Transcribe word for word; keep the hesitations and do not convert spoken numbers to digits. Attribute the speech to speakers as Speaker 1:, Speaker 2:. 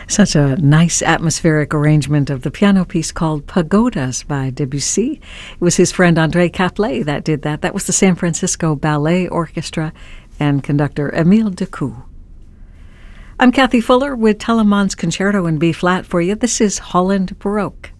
Speaker 1: Such a nice atmospheric arrangement of the piano piece called Pagodas by Debussy. It was his friend André Caplet that did that. That was the San Francisco Ballet Orchestra and conductor Émile Decou. I'm Kathy Fuller with Telemann's Concerto in B-flat for you. This is Holland Baroque.